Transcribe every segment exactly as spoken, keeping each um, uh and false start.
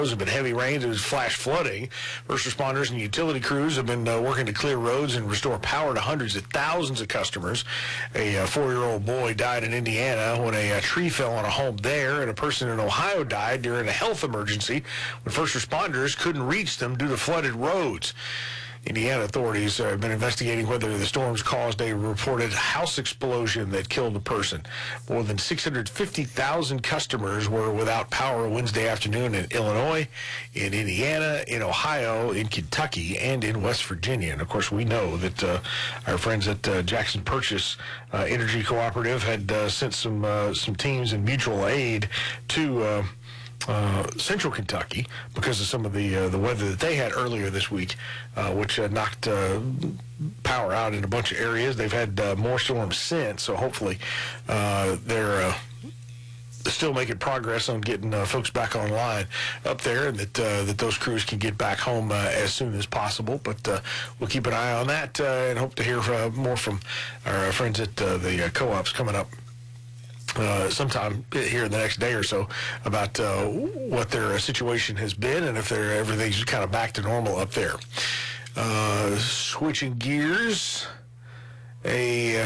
have been heavy rains. It was flash flooding. First responders and utility crews have been uh, working to clear roads and restore power to hundreds of thousands of customers. A uh, four-year-old boy died in Indiana when a, a tree fell on a home there, and a person in Ohio died during a health emergency when first responders couldn't reach them due to flooded roads. Indiana authorities have been investigating whether the storms caused a reported house explosion that killed a person. More than six hundred fifty thousand customers were without power Wednesday afternoon in Illinois, in Indiana, in Ohio, in Kentucky, and in West Virginia. And, of course, we know that uh, our friends at uh, Jackson Purchase uh, Energy Cooperative had uh, sent some, uh, some teams in mutual aid to uh, Uh, Central Kentucky because of some of the uh, the weather that they had earlier this week, uh, which uh, knocked uh, power out in a bunch of areas. They've had uh, more storms since, so hopefully uh, they're uh, still making progress on getting uh, folks back online up there, and that uh, that those crews can get back home uh, as soon as possible. But uh, we'll keep an eye on that uh, and hope to hear uh, more from our friends at uh, the uh, co-ops coming up Uh, sometime here in the next day or so about uh, what their uh, situation has been and if they're, everything's kind of back to normal up there. Uh, switching gears, a uh,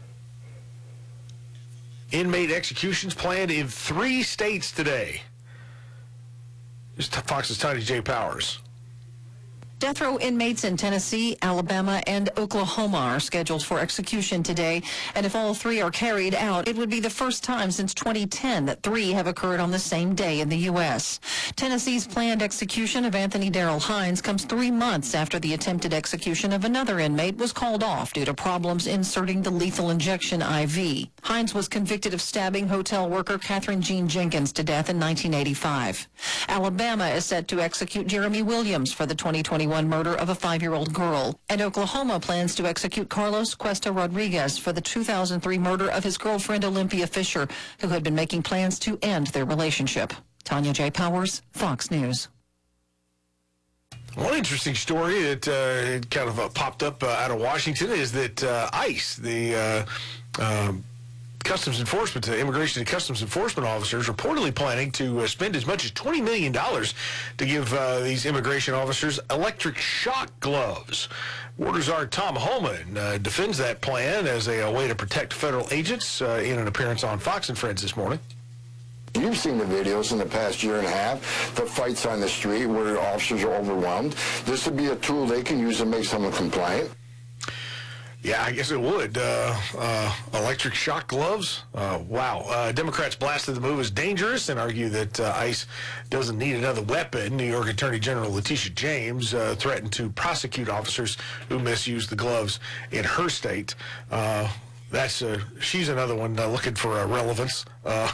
inmate executions planned in three states today. This is Fox's Tiny J. Powers. Death row inmates in Tennessee, Alabama, and Oklahoma are scheduled for execution today. And if all three are carried out, it would be the first time since twenty ten that three have occurred on the same day in the U S Tennessee's planned execution of Anthony Darrell Hines comes three months after the attempted execution of another inmate was called off due to problems inserting the lethal injection I V. Hines was convicted of stabbing hotel worker Catherine Jean Jenkins to death in nineteen eighty-five. Alabama is set to execute Jeremy Williams for the twenty twenty-one murder of a five-year-old girl. And Oklahoma plans to execute Carlos Cuesta Rodriguez for the two thousand three murder of his girlfriend Olympia Fisher, who had been making plans to end their relationship. Tanya J. Powers, Fox News. One interesting story that uh, kind of uh, popped up uh, out of Washington is that uh, ICE, the uh, um, Customs Enforcement, uh, Immigration and Customs Enforcement officers, reportedly planning to uh, spend as much as twenty million dollars to give uh, these immigration officers electric shock gloves. Border Czar Tom Homan uh, defends that plan as a, a way to protect federal agents uh, in an appearance on Fox and Friends this morning. You've seen the videos in the past year and a half, the fights on the street where officers are overwhelmed. This would be a tool they can use to make someone compliant. Yeah, I guess it would. Uh, uh, electric shock gloves? Uh, wow. Uh, Democrats blasted the move as dangerous and argue that uh, ICE doesn't need another weapon. New York Attorney General Letitia James uh, threatened to prosecute officers who misuse the gloves in her state. Uh, that's uh, she's another one uh, looking for uh, relevance. Uh,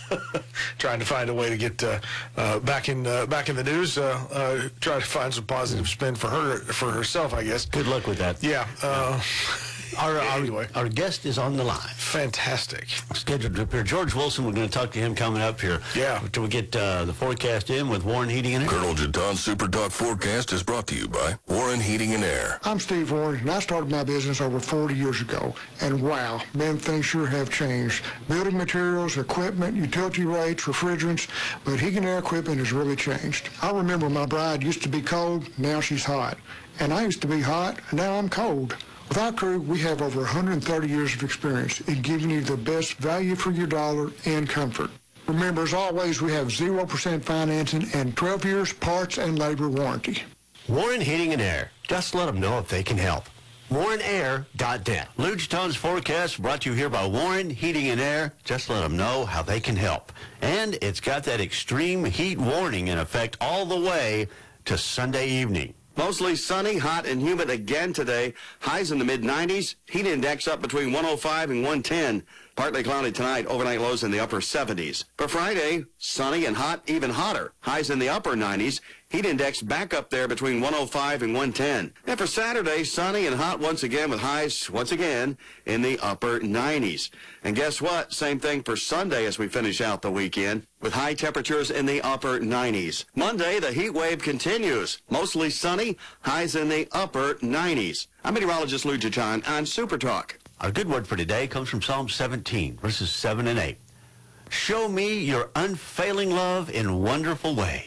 trying to find a way to get uh, uh, back in uh, back in the news. Uh, uh, try to find some positive spin for her for herself, I guess. Good luck with that. Yeah. Uh, Our, anyway. our, our guest is on the line. Fantastic. Scheduled to appear. George Wilson, we're going to talk to him coming up here. Yeah. Till we get uh, the forecast in with Warren Heating and Air. Colonel Jadon Super Talk Forecast is brought to you by Warren Heating and Air. I'm Steve Warren, and I started my business over forty years ago. And wow, man, things sure have changed. Building materials, equipment, utility rates, refrigerants, but heating and air equipment has really changed. I remember my bride used to be cold, now she's hot. And I used to be hot, and now I'm cold. With our crew, we have over one hundred thirty years of experience in giving you the best value for your dollar and comfort. Remember, as always, we have zero percent financing and twelve years parts and labor warranty. Warren Heating and Air. Just let them know if they can help. Warren Air dot net. Lugeton's forecast brought to you here by Warren Heating and Air. Just let them know how they can help. And it's got that extreme heat warning in effect all the way to Sunday evening. Mostly sunny, hot, and humid again today. Highs in the mid nineties. Heat index up between one oh five and one ten. Partly cloudy tonight. Overnight lows in the upper seventies. For Friday, sunny and hot, even hotter. Highs in the upper nineties. Heat index back up there between one oh five and one ten. And for Saturday, sunny and hot once again with highs once again in the upper nineties. And guess what? Same thing for Sunday as we finish out the weekend with high temperatures in the upper nineties. Monday, the heat wave continues. Mostly sunny, highs in the upper nineties. I'm meteorologist Lou Jajan on Super Talk. Our good word for today comes from Psalm seventeen, verses seven and eight. Show me your unfailing love in wonderful ways.